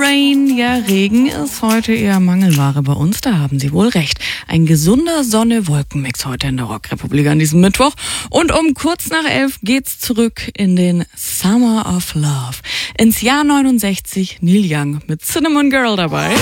Rain. Ja, Regen ist heute eher Mangelware bei uns, da haben Sie wohl recht. Ein gesunder Sonne-Wolken-Mix heute in der Rockrepublik an diesem Mittwoch. Und um kurz nach 11 geht's zurück in den Summer of Love. Ins Jahr 69, Neil Young mit Cinnamon Girl dabei.